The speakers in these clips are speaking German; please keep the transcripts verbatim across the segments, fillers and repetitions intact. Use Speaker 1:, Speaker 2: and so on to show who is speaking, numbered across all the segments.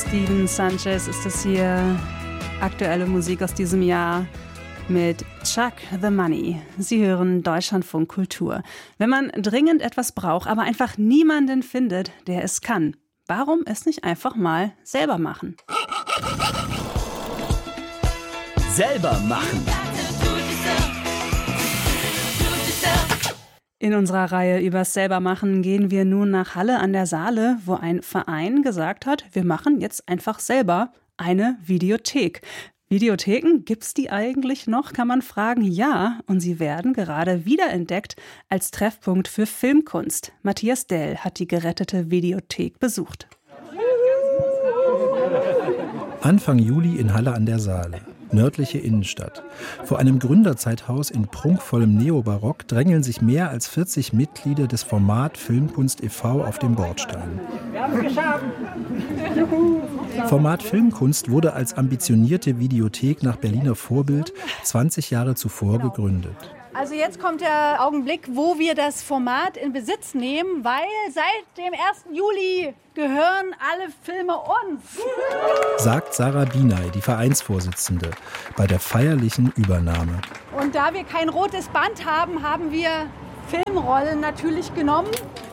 Speaker 1: Steven Sanchez ist das hier. Aktuelle Musik aus diesem Jahr mit Chuck the Money. Sie hören Deutschlandfunk Kultur. Wenn man dringend etwas braucht, aber einfach niemanden findet, der es kann, warum es nicht einfach mal selber machen?
Speaker 2: Selber machen.
Speaker 1: In unserer Reihe übers Selbermachen gehen wir nun nach Halle an der Saale, wo ein Verein gesagt hat, wir machen jetzt einfach selber eine Videothek. Videotheken, gibt's die eigentlich noch, kann man fragen. Ja, und sie werden gerade wiederentdeckt als Treffpunkt für Filmkunst. Matthias Dell hat die gerettete Videothek besucht.
Speaker 3: Anfang Juli in Halle an der Saale. Nördliche Innenstadt. Vor einem Gründerzeithaus in prunkvollem Neobarock drängeln sich mehr als vierzig Mitglieder des Format Filmkunst e V auf dem Bordstein. Format Filmkunst wurde als ambitionierte Videothek nach Berliner Vorbild zwanzig Jahre zuvor gegründet.
Speaker 4: Also jetzt kommt der Augenblick, wo wir das Format in Besitz nehmen, weil seit dem ersten Juli gehören alle Filme uns.
Speaker 3: Sagt Sarah Binay, die Vereinsvorsitzende, bei der feierlichen Übernahme.
Speaker 4: Und da wir kein rotes Band haben, haben wir Filmrollen natürlich genommen.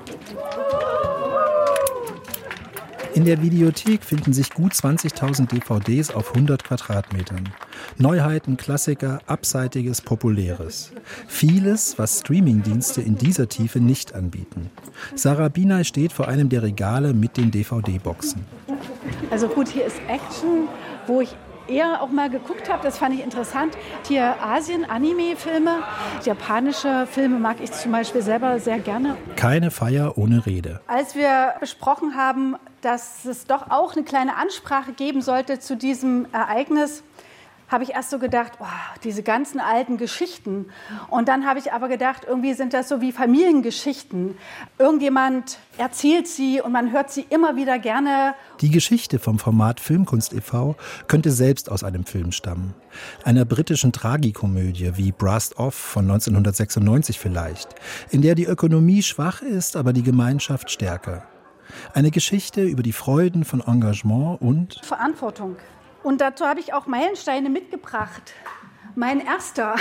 Speaker 3: In der Videothek finden sich gut zwanzigtausend D V Ds auf hundert Quadratmetern. Neuheiten, Klassiker, Abseitiges, Populäres. Vieles, was Streamingdienste in dieser Tiefe nicht anbieten. Sarah Binay steht vor einem der Regale mit den D V D-Boxen.
Speaker 4: Also gut, hier ist Action, wo ich eher auch mal geguckt habe, das fand ich interessant. Hier Asien-Anime-Filme, japanische Filme mag ich zum Beispiel selber sehr gerne.
Speaker 3: Keine Feier ohne Rede.
Speaker 4: Als wir besprochen haben, dass es doch auch eine kleine Ansprache geben sollte zu diesem Ereignis, habe ich erst so gedacht, oh, diese ganzen alten Geschichten. Und dann habe ich aber gedacht, irgendwie sind das so wie Familiengeschichten. Irgendjemand erzählt sie und man hört sie immer wieder gerne.
Speaker 3: Die Geschichte vom Format Filmkunst e V könnte selbst aus einem Film stammen. Einer britischen Tragikomödie wie Brassed Off von neunzehnhundertsechsundneunzig vielleicht, in der die Ökonomie schwach ist, aber die Gemeinschaft stärker. Eine Geschichte über die Freuden von Engagement und
Speaker 4: Verantwortung. Und dazu habe ich auch Meilensteine mitgebracht. Mein erster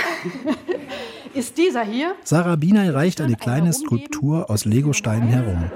Speaker 4: ist dieser hier.
Speaker 3: Sarah Binay reicht eine kleine Skulptur aus Legosteinen herum.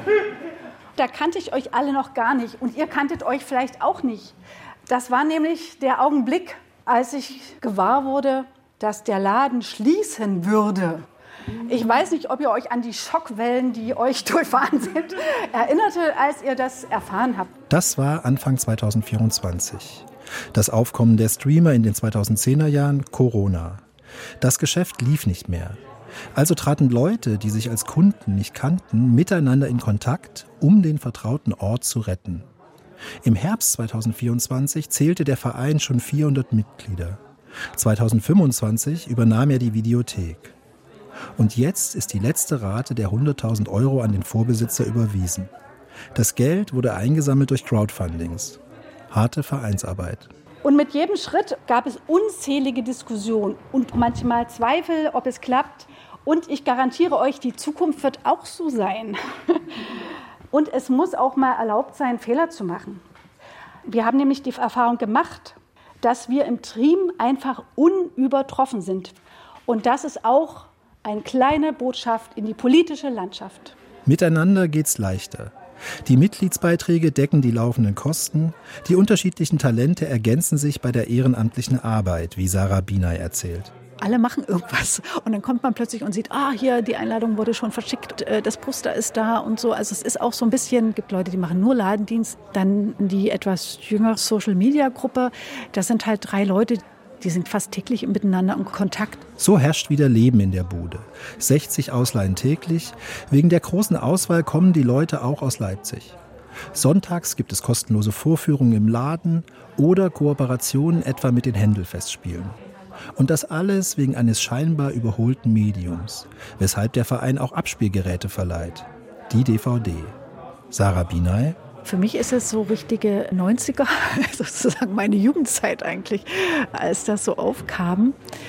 Speaker 4: Da kannte ich euch alle noch gar nicht und ihr kanntet euch vielleicht auch nicht. Das war nämlich der Augenblick, als ich gewahr wurde, dass der Laden schließen würde. Ich weiß nicht, ob ihr euch an die Schockwellen, die euch durchfahren sind, erinnerte, als ihr das erfahren habt.
Speaker 3: Das war Anfang zweitausendvierundzwanzig. Das Aufkommen der Streamer in den zweitausendzehner Jahren, Corona. Das Geschäft lief nicht mehr. Also traten Leute, die sich als Kunden nicht kannten, miteinander in Kontakt, um den vertrauten Ort zu retten. Im Herbst zweitausendvierundzwanzig zählte der Verein schon vierhundert Mitglieder. zweitausendfünfundzwanzig übernahm er die Videothek. Und jetzt ist die letzte Rate der hunderttausend Euro an den Vorbesitzer überwiesen. Das Geld wurde eingesammelt durch Crowdfundings. Harte Vereinsarbeit.
Speaker 4: Und mit jedem Schritt gab es unzählige Diskussionen und manchmal Zweifel, ob es klappt. Und ich garantiere euch, die Zukunft wird auch so sein. Und es muss auch mal erlaubt sein, Fehler zu machen. Wir haben nämlich die Erfahrung gemacht, dass wir im Team einfach unübertroffen sind. Und das ist auch eine kleine Botschaft in die politische Landschaft.
Speaker 3: Miteinander geht's leichter. Die Mitgliedsbeiträge decken die laufenden Kosten. Die unterschiedlichen Talente ergänzen sich bei der ehrenamtlichen Arbeit, wie Sarah Binay erzählt.
Speaker 5: Alle machen irgendwas und dann kommt man plötzlich und sieht, ah, hier, die Einladung wurde schon verschickt, das Poster ist da und so. Also es ist auch so ein bisschen, es gibt Leute, die machen nur Ladendienst, dann die etwas jüngere Social-Media-Gruppe, das sind halt drei Leute, die sind fast täglich miteinander in Kontakt.
Speaker 3: So herrscht wieder Leben in der Bude. sechzig Ausleihen täglich. Wegen der großen Auswahl kommen die Leute auch aus Leipzig. Sonntags gibt es kostenlose Vorführungen im Laden oder Kooperationen etwa mit den Händelfestspielen. Und das alles wegen eines scheinbar überholten Mediums, weshalb der Verein auch Abspielgeräte verleiht. Die D V D. Sarah Binay.
Speaker 5: Für mich ist es so richtige neunziger, sozusagen meine Jugendzeit eigentlich, als das so aufkam.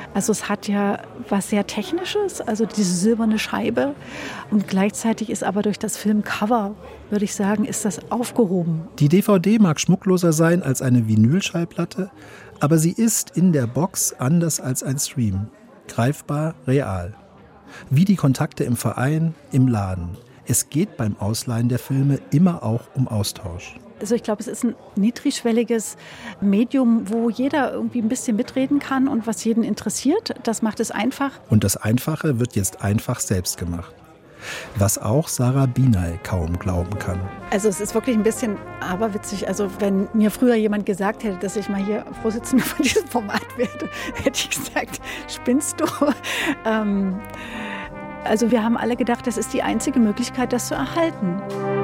Speaker 5: Also es hat ja was sehr Technisches, also diese silberne Scheibe. Und gleichzeitig ist aber durch das Filmcover, würde ich sagen, ist das aufgehoben.
Speaker 3: Die D V D mag schmuckloser sein als eine Vinylschallplatte, aber sie ist in der Box anders als ein Stream. Greifbar, real. Wie die Kontakte im Verein, im Laden. Es geht beim Ausleihen der Filme immer auch um Austausch.
Speaker 5: Also ich glaube, es ist ein niedrigschwelliges Medium, wo jeder irgendwie ein bisschen mitreden kann und was jeden interessiert. Das macht es einfach.
Speaker 3: Und das Einfache wird jetzt einfach selbst gemacht. Was auch Sarah Binay kaum glauben kann.
Speaker 5: Also es ist wirklich ein bisschen aberwitzig. Also wenn mir früher jemand gesagt hätte, dass ich mal hier Vorsitzende von diesem Format werde, hätte ich gesagt, spinnst du? Ähm, also wir haben alle gedacht, das ist die einzige Möglichkeit, das zu erhalten.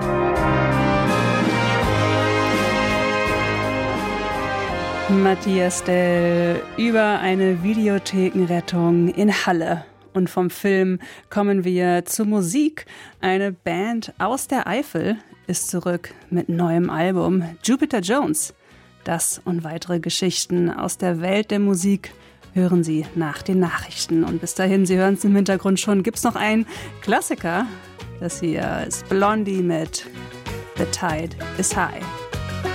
Speaker 1: Matthias Dell über eine Videothekenrettung in Halle. Und vom Film kommen wir zur Musik. Eine Band aus der Eifel ist zurück mit neuem Album Jupiter Jones. Das und weitere Geschichten aus der Welt der Musik hören Sie nach den Nachrichten. Und bis dahin, Sie hören es im Hintergrund schon, gibt es noch einen Klassiker. Das hier ist Blondie mit The Tide is High.